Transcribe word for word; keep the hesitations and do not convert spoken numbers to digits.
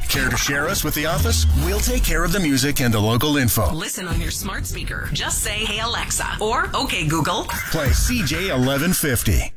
Care to share us with the office? We'll take care of the music and the local info. Listen on your smart speaker. Just say, "Hey Alexa," or "Okay Google." Play C J eleven fifty.